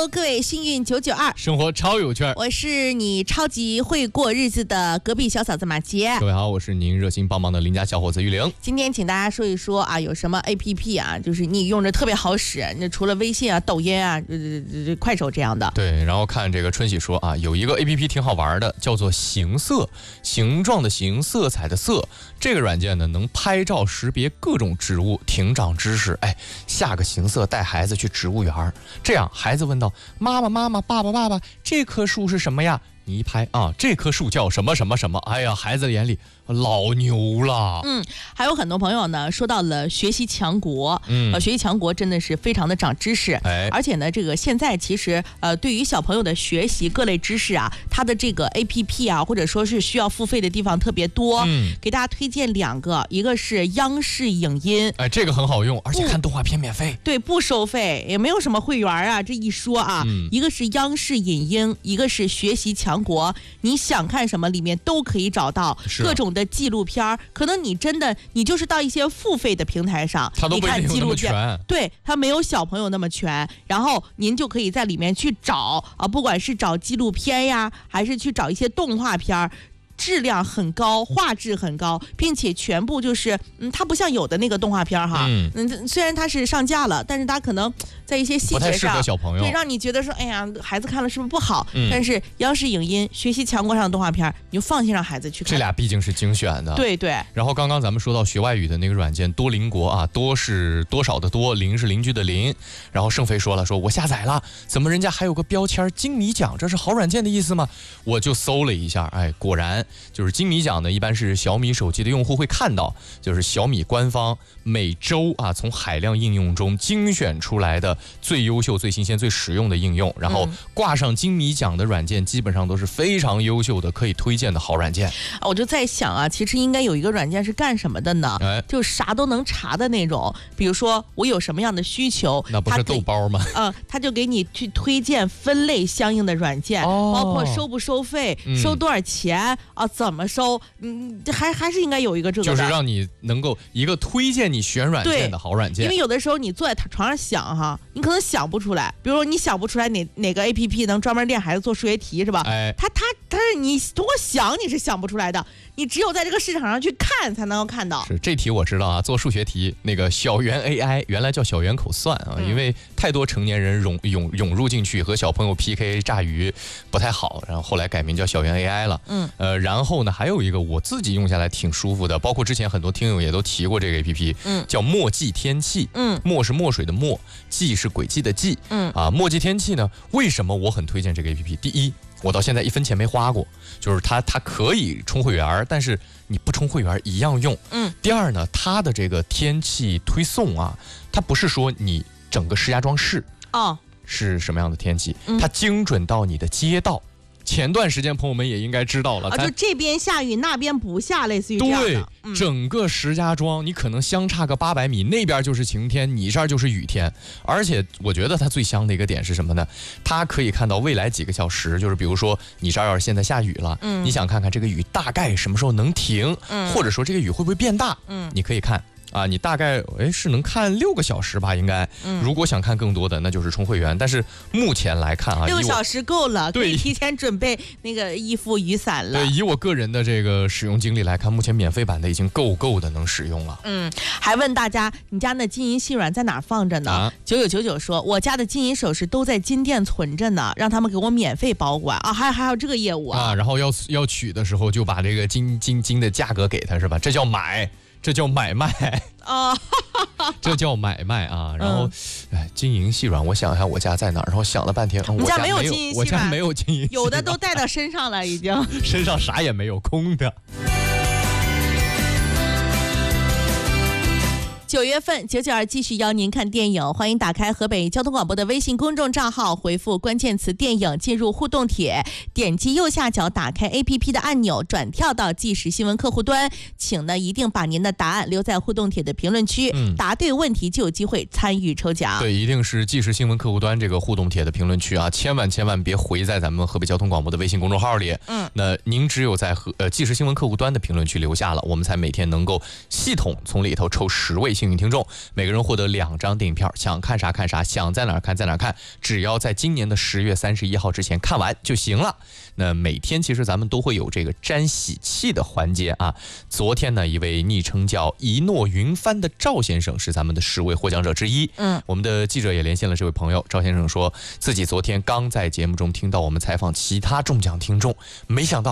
Hello， 各位幸运992， 生活超有趣。 我是你超级会过日子的隔壁小嫂子马杰。 各位好，我是您热心帮忙的邻家小伙子玉玲。 今天请大家说一说啊，有什么 APP 啊，就是你用着特别好使，那除了微信啊、抖音啊、快手这样的。 对，然后看这个春喜说啊，有一个 APP 挺好玩的，叫做形色，形状的形，色彩的色。这个软件呢，能拍照识别各种植物，挺长知识。哎，下个形色带孩子去植物园，这样孩子问到妈妈妈妈、爸爸爸爸，这棵树是什么呀？你一拍啊，这棵树叫什么什么什么，哎呀，孩子眼里老牛了。 还有很多朋友呢说到了学习强国，学习强国真的是非常的长知识，而且呢，这个现在其实对于小朋友的学习各类知识啊，它的这个 APP 啊，或者说是需要付费的地方特别多，给大家推荐2个，一个是央视影音， 哎，这个很好用，而且看动画片免费， 对，不收费，也没有什么会员啊，这一说啊，一个是央视影音，一个是学习强国，你想看什么里面都可以找到各种的纪录片，可能你真的你就是到一些付费的平台上， 它都不一定有那么全， 对，它没有小朋友那么全，然后您就可以在里面去找啊，不管是找纪录片呀，还是去找一些动画片，质量很高，画质很高，并且全部就是它不像有的那个动画片哈，虽然它是上架了，但是它可能在一些细节上不太适合小朋友， 对，让你觉得说，哎呀，孩子看了是不是不好？但是央视影音学习强国上的动画片，你就放心让孩子去看。 这俩毕竟是精选的， 对对。 然后刚刚咱们说到学外语的那个软件多邻国啊，多是多少的多，邻是邻居的邻。然后盛飞说了，说我下载了，怎么人家还有个标签金米奖，这是好软件的意思吗？我就搜了一下，哎，果然就是金米奖呢，一般是小米手机的用户会看到，就是小米官方每周啊从海量应用中精选出来的最优秀、最新鲜、最实用的应用，然后挂上金米奖的软件基本上都是非常优秀的，可以推荐的好软件。 我就在想啊，其实应该有一个软件是干什么的呢？就啥都能查的那种，比如说我有什么样的需求， 那不是豆包吗？ 他就给你去推荐分类相应的软件，包括收不收费、收多少钱啊，怎么收，还是应该有一个这个的， 就是让你能够一个推荐你选软件的好软件。 因为有的时候你坐在床上想哈，你可能想不出来，比如说你想不出来哪个 APP 能专门练孩子做数学题是吧？但是你通过想你是想不出来的，你只有在这个市场上去看才能够看到。 是这题我知道啊，做数学题那个小猿 AI 原来叫小猿口算啊，因为太多成年人涌入进去和小朋友 PK 炸鱼不太好，然后后来改名叫小猿 AI 了。然后呢还有一个我自己用下来挺舒服的，包括之前很多听友也都提过这个 APP，叫墨迹天气。墨是墨水的墨，迹是轨迹的迹。墨迹天气呢，为什么我很推荐这个 APP？ 第一，我到现在1分钱没花过，就是它可以充会员，但是你不充会员一样用。第二呢，它的这个天气推送啊，它不是说你整个石家庄市是什么样的天气，它精准到你的街道。前段时间朋友们也应该知道了， 就这边下雨那边不下，类似于这样的。 对，整个石家庄你可能相差个800米，那边就是晴天，你这儿就是雨天。而且我觉得它最香的一个点是什么呢？它可以看到未来几个小时，就是比如说你这儿要是现在下雨了，你想看看这个雨大概什么时候能停，或者说这个雨会不会变大，你可以看。你大概是能看6个小时吧，应该。如果想看更多的，那就是充会员。但是目前来看啊，6 个小时够了，可以提前准备那个衣服、雨伞了。 对，以我个人的这个使用经历来看，目前免费版的已经够的能使用了。 还问大家，你家那金银细软在哪儿放着呢？9999说，我家的金银首饰都在金店存着呢，让他们给我免费保管啊。还有这个业务啊。然后要取的时候就把这个金的价格给他，是吧？这叫买。这叫买卖这叫买卖啊！然后，金银细软，我想一下我家在哪儿？然后想了半天， 我家没有金银细软， 我家没有金银细软， 有的都带到身上了，已经身上啥也没有，空的。 9月份992继续邀您看电影，欢迎打开河北交通广播的微信公众账号，回复关键词电影进入互动帖，点击右下角打开 APP 的按钮，转跳到即时新闻客户端，请呢一定把您的答案留在互动帖的评论区，答对问题就有机会参与抽奖。 对，一定是即时新闻客户端这个互动帖的评论区啊，千万别回在咱们河北交通广播的微信公众号里。那您只有在即时新闻客户端的评论区留下了，我们才每天能够系统从里头抽10位幸幸运听众，每个人获得2张电影票，想看啥看啥，想在哪儿看在哪儿看，只要在今年的10月31号之前看完就行了。那每天其实咱们都会有这个沾喜气的环节啊。昨天呢，一位昵称叫一诺云帆的赵先生是咱们的10位获奖者之一。我们的记者也连线了这位朋友，赵先生说自己昨天刚在节目中听到我们采访其他中奖听众，没想到